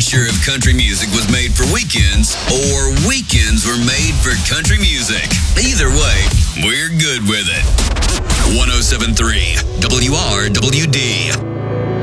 sure if country music was made for weekends or weekends were made for country music. Either way, we're good with it. 107.3 WRWD.